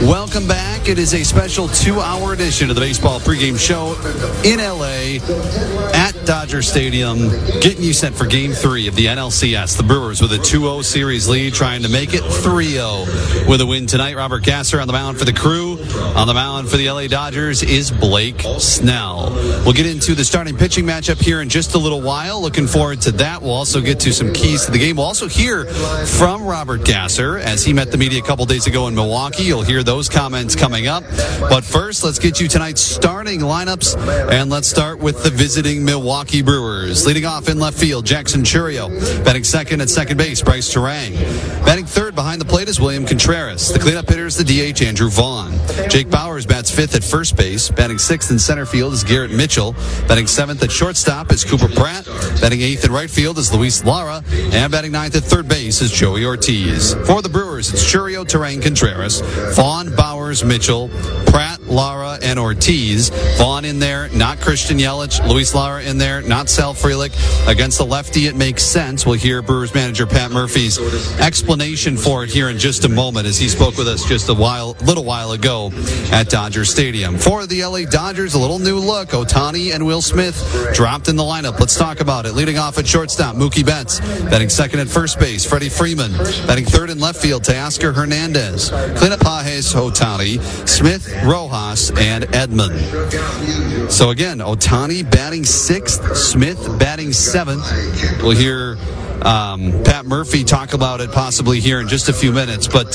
Welcome back. It is a special 2-hour edition of the baseball pregame show in LA at Dodger Stadium, getting you set for Game 3 of the NLCS. The Brewers with a 2-0 series lead, trying to make it 3-0 with a win tonight. Robert Gasser on the mound for the Crew. On the mound for the LA Dodgers is Blake Snell. We'll get into the starting pitching matchup here in just a little while. Looking forward to that. We'll also get to some keys to the game. We'll also hear from Robert Gasser as he met the media a couple days ago in Milwaukee. You'll hear those comments coming up. But first, let's get you tonight's starting lineups, and let's start with the visiting Milwaukee Brewers. Leading off in left field, Jackson Chourio. Batting second at second base, Bryce Terang. Batting third behind the plate is William Contreras. The cleanup hitter is the DH, Andrew Vaughn. Jake Bauers bats fifth at first base. Batting sixth in center field is Garrett Mitchell. Batting seventh at shortstop is Cooper Pratt. Batting eighth in right field is Luis Lara. And batting ninth at third base is Joey Ortiz. For the Brewers, it's Chourio, Terang, Contreras, Vaughn, Bauers, Mitchell, Pratt, Lara, and Ortiz. Vaughn in there, not Christian Yelich. Luis Lara in there, not Sal Frelick. Against the lefty, it makes sense. We'll hear Brewers manager Pat Murphy's explanation for it here in just a moment, as he spoke with us just a little while ago at Dodger Stadium. For the LA Dodgers, a little new look. Ohtani and Will Smith dropped in the lineup. Let's talk about it. Leading off at shortstop, Mookie Betts. Batting second at first base, Freddie Freeman. Batting third in left field, Teoscar Hernandez. Cleanup Pages, Ohtani, Smith, Rojas, and Edman. So again, Ohtani batting sixth, Smith batting seventh. We'll hear Pat Murphy talk about it possibly here in just a few minutes, but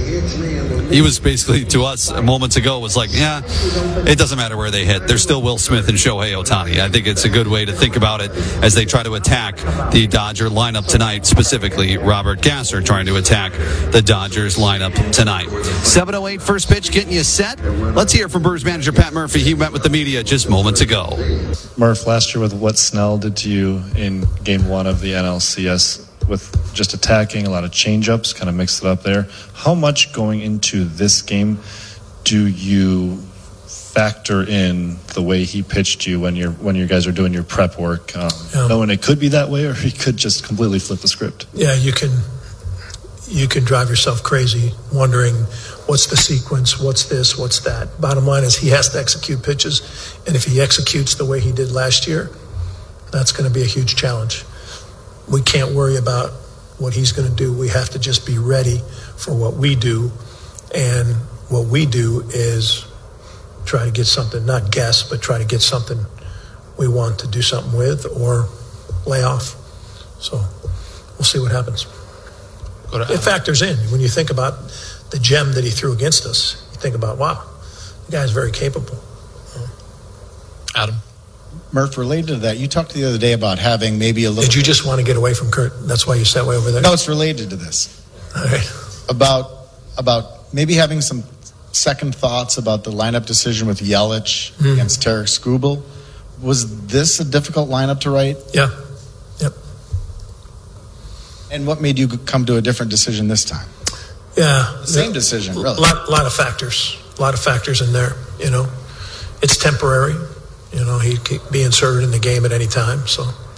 he was basically to us moments ago was like, yeah, it doesn't matter where they hit. There's still Will Smith and Shohei Ohtani. I think it's a good way to think about it as they try to attack the Dodger lineup tonight, specifically Robert Gasser trying to attack the Dodgers lineup tonight. 7:08 first pitch, getting you set. Let's hear from Brewers manager Pat Murphy. He met with the media just moments ago. Murph, last year with what Snell did to you in Game 1 of the NLCS, with just attacking, a lot of change-ups, kind of mixed it up there. How much going into this game do you factor in the way he pitched you when you guys are doing your prep work, knowing it could be that way, or he could just completely flip the script? Yeah, you can drive yourself crazy wondering what's the sequence, what's this, what's that. Bottom line is he has to execute pitches, and if he executes the way he did last year, that's going to be a huge challenge. We can't worry about what he's going to do. We have to just be ready for what we do. And what we do is try to get something, not guess, but try to get something we want to do something with or lay off. So we'll see what happens. It factors in. When you think about the gem that he threw against us, you think about, wow, the guy's very capable. Adam? Murph, related to that, you talked the other day about having maybe a little... Did you just want to get away from Kurt? That's why you sat way over there? No, it's related to this. All right. About maybe having some second thoughts about the lineup decision with Yelich against Tarek Skubal. Was this a difficult lineup to write? Yeah. Yep. And what made you come to a different decision this time? Yeah. The same decision, really. A lot of factors. A lot of factors in there, It's temporary. He could be inserted in the game at any time. So